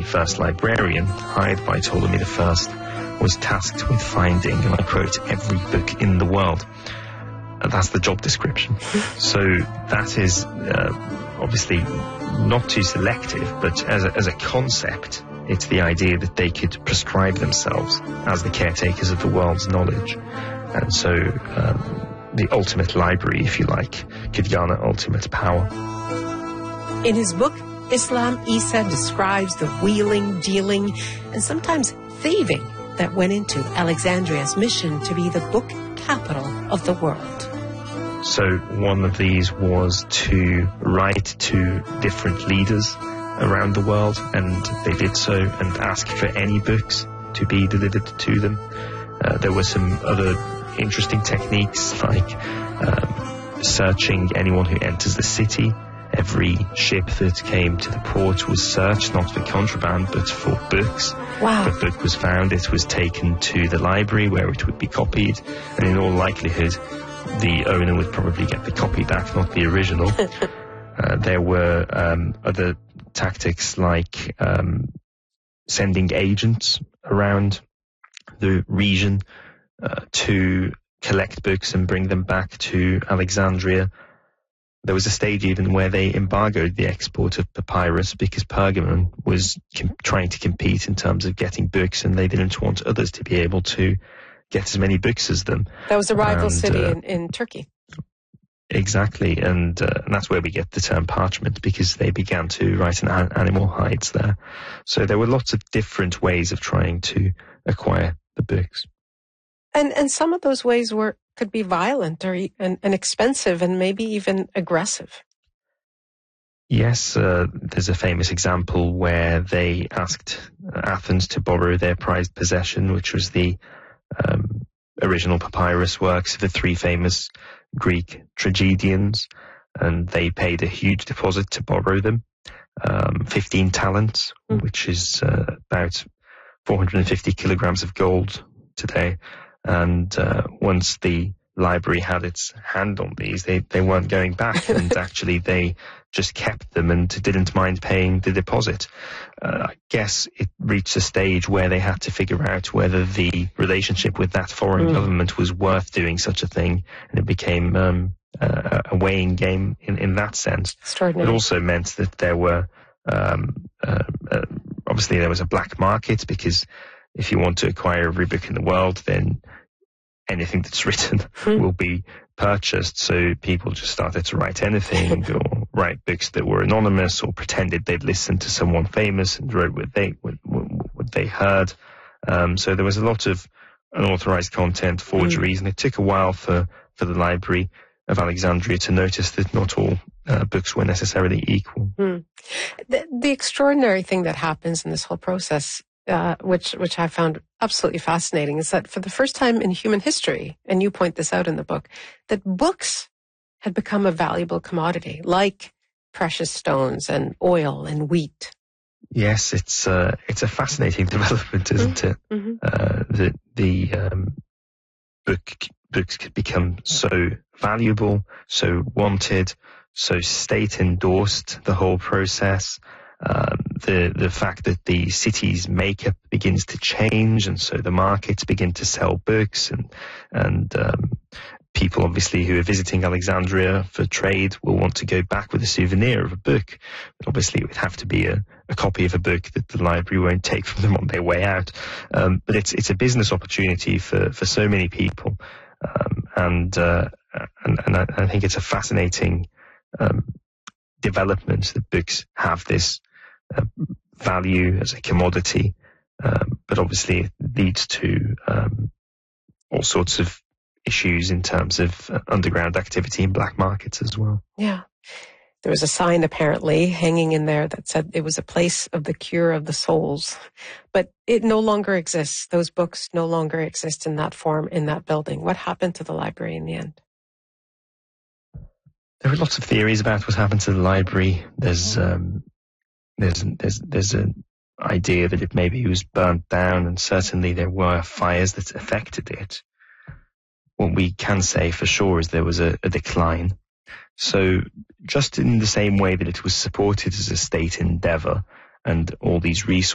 first librarian, hired by Ptolemy I, was tasked with finding, and I quote, every book in the world. And that's the job description. So that is obviously not too selective, but as a concept, it's the idea that they could prescribe themselves as the caretakers of the world's knowledge. And so the ultimate library, if you like, could garner ultimate power. In his book, Islam, Isa describes the wheeling, dealing, and sometimes thieving that went into Alexandria's mission to be the book capital of the world. So one of these was to write to different leaders around the world, and they did so, and ask for any books to be delivered to them. There were some other interesting techniques, like searching anyone who enters the city. Every ship that came to the port was searched, not for contraband, but for books. Wow. If a book was found, it was taken to the library where it would be copied, and in all likelihood, the owner would probably get the copy back, not the original. There were other tactics like sending agents around the region to collect books and bring them back to Alexandria. There was a stage even where they embargoed the export of papyrus because Pergamon was trying to compete in terms of getting books, and they didn't want others to be able to get as many books as them. That was a rival city in Turkey. Exactly, and that's where we get the term parchment, because they began to write in animal hides there. So there were lots of different ways of trying to acquire the books. And some of those ways could be violent and expensive and maybe even aggressive. Yes, there's a famous example where they asked Athens to borrow their prized possession, which was the original papyrus works of the three famous Greek tragedians, and they paid a huge deposit to borrow them, 15 talents, which is about 450 kilograms of gold today. And once the library had its hand on these, they weren't going back, and actually they just kept them and didn't mind paying the deposit. I guess it reached a stage where they had to figure out whether the relationship with that foreign government was worth doing such a thing, and it became a weighing game in that sense. It also meant that there were obviously there was a black market, because if you want to acquire every book in the world, then anything that's written will be purchased. So people just started to write anything, or write books that were anonymous, or pretended they'd listened to someone famous and wrote what they heard. So there was a lot of unauthorized content, forgeries, and it took a while for the Library of Alexandria to notice that not all books were necessarily equal. The extraordinary thing that happens in this whole process, which I found absolutely fascinating, is that for the first time in human history, and you point this out in the book, that books had become a valuable commodity, like precious stones and oil and wheat. Yes, it's a fascinating development, isn't it? That the books could become so valuable, so wanted, so state endorsed, the whole process. The fact that the city's makeup begins to change, and so the markets begin to sell books, and people obviously who are visiting Alexandria for trade will want to go back with a souvenir of a book. But obviously it would have to be a copy of a book that the library won't take from them on their way out. But it's a business opportunity for so many people, and I think it's a fascinating development that books have this value as a commodity, but obviously it leads to all sorts of issues in terms of underground activity in black markets as well. Yeah. There was a sign apparently hanging in there that said it was a place of the cure of the souls, but it no longer exists. Those books no longer exist in that form, in that building. What happened to the library in the end? There are lots of theories about what happened to the library. There's an idea that it maybe was burnt down, and certainly there were fires that affected it. What we can say for sure is there was a decline. So just in the same way that it was supported as a state endeavor, and all these resources